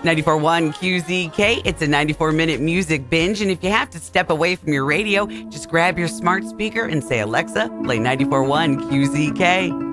94.1 QZK, it's a 94-minute music binge, and if you have to step away from your radio, just grab your smart speaker and say, Alexa, play 94.1 QZK.